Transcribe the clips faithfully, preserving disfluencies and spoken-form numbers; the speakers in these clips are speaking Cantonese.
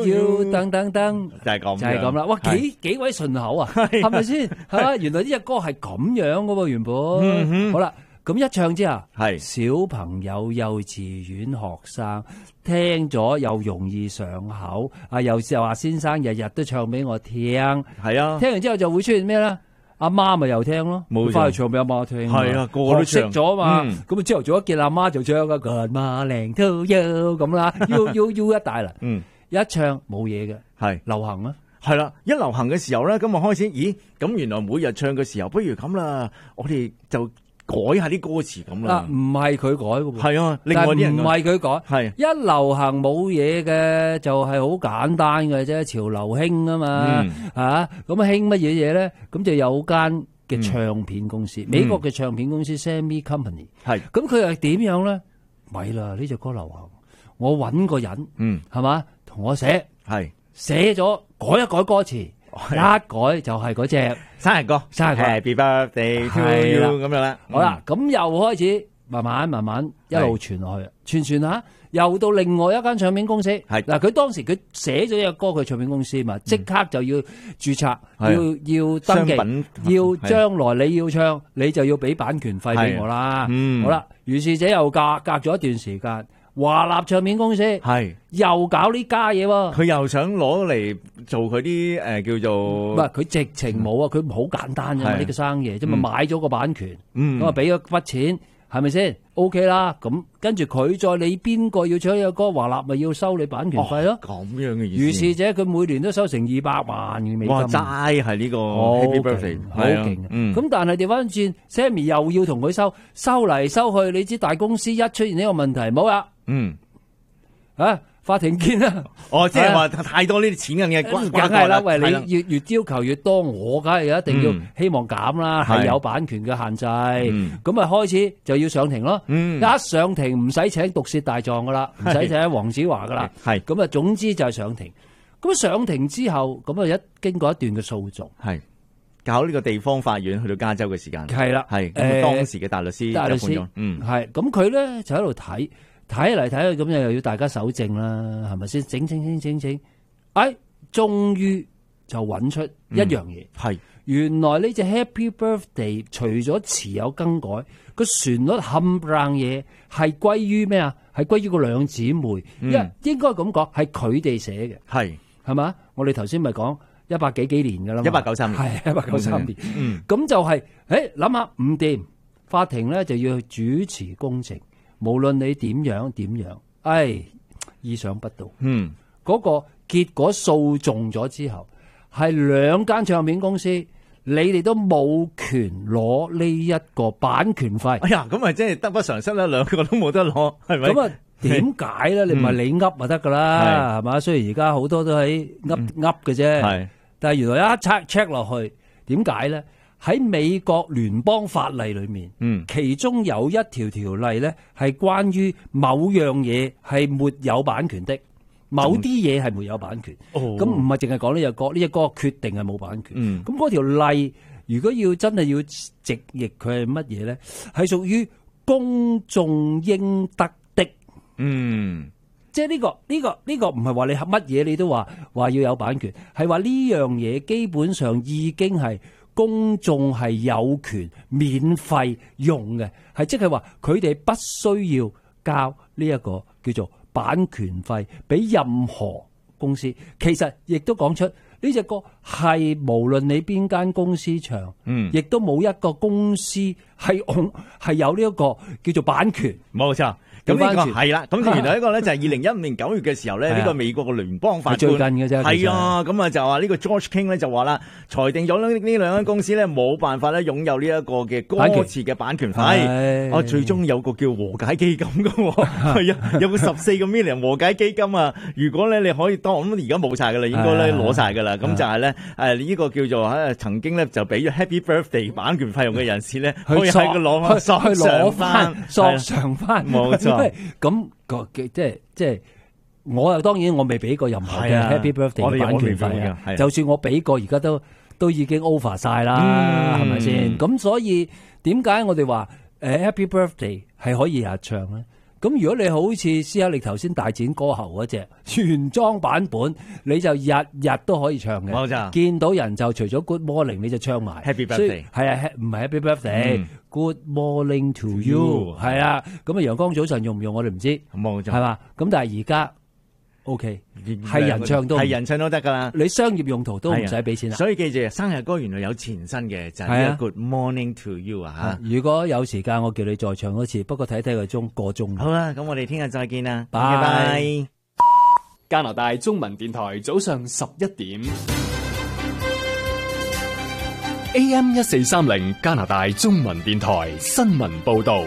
要等等等， 就係咁， 就係咁啦。哇，幾幾位順口啊，係咪先？係嘛，原來呢隻歌係咁樣噶喎，原本。好啦，咁一唱之後，係小朋友、幼稚園學生聽咗又容易上口。啊，又話先生日日都唱俾我聽，係啊。聽完之後就會出現咩咧？阿媽咪又聽咯，佢翻去唱俾阿媽聽。係啊，個個都識咗嘛。咁啊，朝頭早一見阿媽就唱啊，Good morning to you咁啦，U U U 一大啦。嗯，一唱冇嘢嘅，係流行啊。 係啦，一流行嘅時候咧，咁啊開始，咦？咁原來每日唱嘅時候，不如咁啦，我哋就改下啲歌詞咁啦。 唔係佢改嘅喎。係啊，另外啲人唔係佢改。係一流行冇嘢嘅，就係好簡單嘅啫，潮流興啊嘛。嚇，咁啊興乜嘢嘢咧？咁就有間嘅唱片公司，美國嘅唱片公司 Sammy Company。係。咁佢係點樣咧？咪啦，呢隻歌流行，我揾個人，嗯，係嘛，同我寫，係寫咗改一改歌詞。一改就係嗰隻生日歌，生日歌 Happy Birthday to you 咁樣啦。 好啦，咁又開始慢慢慢慢一路傳落去，傳傳下，又到另外一間唱片公司。係嗱，佢當時佢寫咗一個歌，佢唱片公司嘛，即刻就要註冊，要要登記，要將來你要唱，你就要俾版權費俾我啦。好啦，於是者又隔隔咗一段時間。華納唱片公司係又搞呢家嘢喎， 佢又想攞嚟做佢啲誒叫做， 唔係佢直情冇啊，佢好簡單啫嘛，呢個生意，即係買咗個版權，咁啊俾咗筆錢，係咪先 ？OK 啦，咁跟住佢再你邊個要唱呢個歌，華納咪要收你版權費咯。 咁樣嘅意思。 於是者佢每年都收成二百萬嘅美金。 哇！齋係呢個 Happy Birthday， 好勁。咁但係調翻轉 ，Sammy 又要同佢收，收嚟收去，你知大公司一出現呢個問題，冇啦。嗯，啊，法庭見啦！ 哦，即係話太多呢啲錢嘅關， 梗係啦。喂，你越越要求越多，我梗係一定要希望減啦，係有版權嘅限制。咁啊，開始就要上庭咯。一上庭唔使請毒舌大狀噶啦，唔使請黃子華噶啦。係咁啊，總之就係上庭。咁上庭之後，咁啊一經過一段嘅訴訟，係搞呢個地方法院去到加州嘅時間。 係啦， 係咁當時嘅大律師， 大律師，嗯，係咁佢咧就喺度睇。睇嚟睇去咁又要大家搜證啦，係咪先？整整整整整，哎，終於就揾出一樣嘢，係、嗯、原來呢隻 Happy Birthday 除咗詞有更改，個旋律冚唪唥嘢係歸於咩啊？係歸於個兩姊妹，嗯、應應該咁講係佢哋寫嘅，係係嘛？我哋頭先咪講一百幾幾年噶啦， 一八九三年， 係一八九三年，嗯，咁就係、是，誒諗下唔掂，法庭咧就要主持公正。無論你點樣點樣，唉，意想不到。嗯，嗰個結果訴訟咗之後，係兩間唱片公司，你哋都冇權攞呢一個版權費。 哎呀，咁咪真係得不償失啦，兩個都冇得攞，係咪？ 咁啊，點解咧？你唔係你噏就得噶啦，係嘛、嗯？雖然而家好多都喺噏噏嘅啫，係、嗯，但係原來一 check check 落去，點解咧？喺美國聯邦法例裏面，嗯，其中有一條條例咧，係關於某樣嘢係沒有版權的，某啲嘢係沒有版權。咁唔係淨係講呢隻歌，呢隻歌決定係冇版權。嗯，咁嗰條例如果要真係要直譯佢係乜嘢咧，係屬於公眾應得的。嗯，即係呢個呢個呢個唔係話你乜嘢你都話話要有版權，係話呢樣嘢基本上已經係。公眾係有權免費用嘅，係即係話佢哋不需要交呢一個叫做版權費俾任何公司。其實亦都講出呢隻歌係無論你邊間公司唱，嗯，亦都冇一個公司係係有呢一個叫做版權， 冇錯。咁呢個係啦，咁原來呢個咧就係二零一五年九月嘅時候咧，呢個美國嘅聯邦法官最近嘅啫， 係啊，咁啊就話呢個 George King 咧就話啦，裁定咗呢呢兩間公司咧冇辦法咧擁有呢一個嘅歌詞嘅版權費。哦，最終有個叫和解基金噶，係啊，有個十四個 million 和解基金啊。如果咧你可以當咁而家冇晒噶啦，應該咧攞晒噶啦。咁就係咧誒呢個叫做誒曾經咧就俾咗 Happy Birthday 版權費用嘅人士咧，可以喺個攞去攞翻索償翻， 冇錯。 咁個即係即係，我又當然我未俾過任何嘅 Happy Birthday 版權費啊！就算我俾過，而家都都已經 over 晒啦，係咪先？咁所以點解我哋話誒 Happy Birthday 係可以日唱咧？ 咁如果你好似斯克力頭先大展歌喉嗰隻原裝版本，你就日日都可以唱嘅。 冇錯， 見到人就除咗 Good Morning 你就唱埋 Happy Birthday， 係啊，唔係 Happy Birthday、嗯、Good Morning to You 係啊。咁啊陽光早晨用唔用我哋唔知， 冇錯， 係嘛？咁但係而家 OK 係人唱都係人唱都得噶啦， 你商業用途都唔使俾錢啦。 所以記住生日歌原來有前身嘅，就係、是、呢個 Good Morning to You 啊。 如果有時間我叫你再唱多次，不過睇睇個鐘個鐘。 好啦，咁我哋聽日再見啦，拜拜。 加拿大中文電台早上十一點 A M 一四三零加拿大中文電台新聞報道。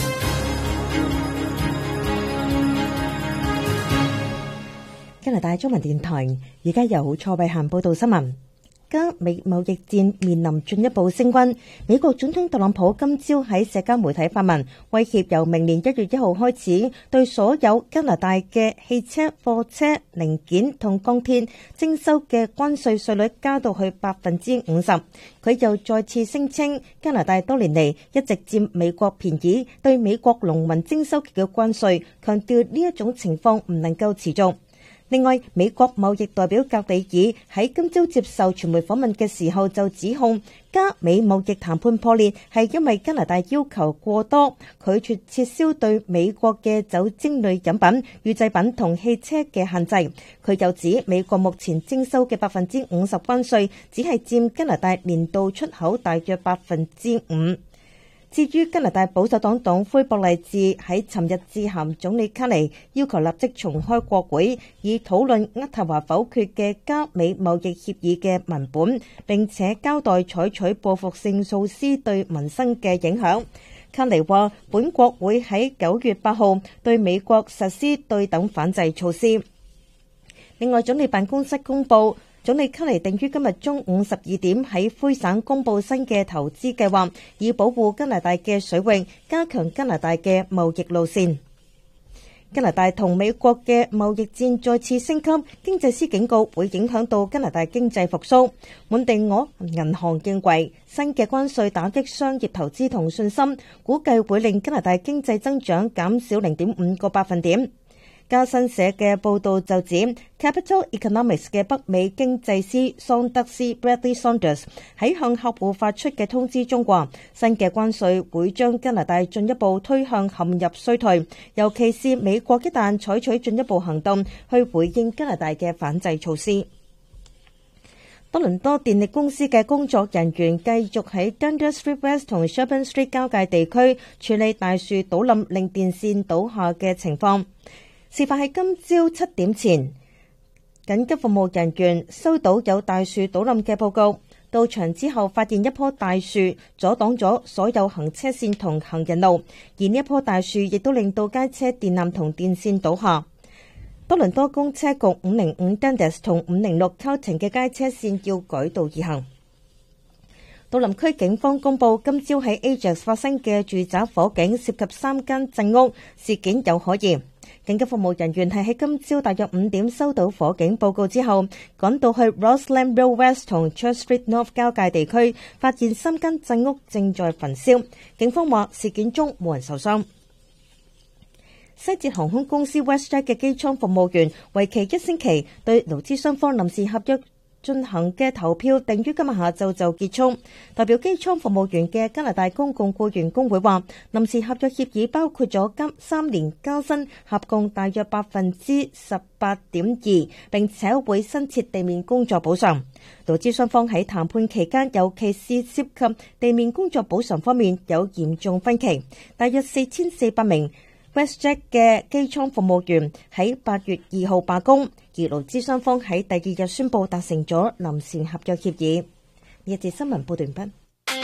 加拿大中文電台而家由蔡慧嫻報道新聞。加美貿易戰面臨進一步升溫。美國總統特朗普今朝喺社交媒體發文，威脅由明年一月一號開始，對所有加拿大嘅汽車、貨車零件同鋼鐵徵收嘅關稅稅率加到去百分之五十。佢又再次聲稱，加拿大多年嚟一直佔美國便宜，對美國農民徵收嘅關稅，強調呢一種情況唔能夠持續。另外，美國貿易代表格里爾喺今朝接受傳媒訪問嘅時候就指控加美貿易談判破裂係因為加拿大要求過多，拒絕撤銷對美國嘅酒精類飲品、乳製品同汽車嘅限制。佢又指美國目前徵收嘅百分之五十關稅只係佔加拿大年度出口大約百分之五。至於加拿大保守黨黨魁博勵治喺尋日致函總理卡尼，要求立即重開國會，以討論渥太華否決嘅加美貿易協議嘅文本，並且交代採取報復性措施對民生嘅影響。卡尼話，本國會喺九月八號對美國實施對等反制措施。另外，總理辦公室公佈，總理卡尼定於今日中午十二點喺魁省公佈新嘅投資計劃，以保護加拿大嘅水域，加強加拿大嘅貿易路線。加拿大同美國嘅貿易戰再次升級，經濟師警告會影響到加拿大經濟復甦。滿地俄銀行認為，新嘅關稅打擊商業投資同信心，估計會令加拿大經濟增長減少零點五個百分點。加新社嘅報導就指 ，Capital Economics 嘅北美經濟師桑德斯 Bradley Saunders 喺向客戶發出嘅通知中話，新嘅關稅會將加拿大進一步推向陷入衰退，尤其是美國一旦採取進一步行動去回應加拿大嘅反制措施。多倫多電力公司嘅工作人員繼續喺 Dundas Street West 同 Sherbourne Street 交界地區處理大樹倒冧令電線倒下嘅情況。事發喺今朝七點前，緊急服務人員收到有大樹倒冧嘅報告，到場之後發現一棵大樹阻擋咗所有行車線同行人路，而呢一棵大樹亦都令到街車電纜同電線倒下。多倫多公車局五零五 Dundas 同五零六 Carlton 嘅街車線要改道而行。杜林區警方公布，今朝喺 Ajax 發生嘅住宅火警涉及三間鎮屋，事件有可疑。緊急服務人員係喺今朝大約五點收到火警報告之後，趕到去 Rossland Road West 同 Church Street North 交界地區，發現三間鎮屋正在焚燒。警方話事件中冇人受傷。西捷航空公司 WestJet 嘅機艙服務員為期一星期對勞資雙方臨時合約進行嘅投票定於今日下晝就結束。代表機艙服務員嘅加拿大公共僱員工會話，臨時合約協議包括咗加三年加薪，合共大約百分之十八點二，並且會新設地面工作補償。勞資雙方喺談判期間，尤其是涉及地面工作補償方面有嚴重分歧。大約四千四百名 WestJet 嘅機艙服務員喺八月二號罷工，而勞資雙方喺第二日宣布達成咗臨時合約協議。呢一節新聞報道完畢。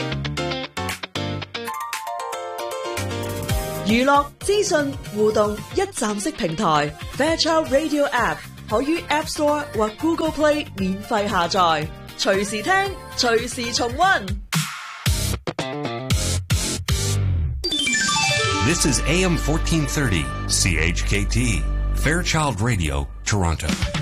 娛樂資訊互動一站式平台 Fairchild Radio App 可於 App Store 或 Google Play 免費下載，隨時聽，隨時重溫。 This is A M fourteen thirty, C H K T, Fairchild Radio, Toronto.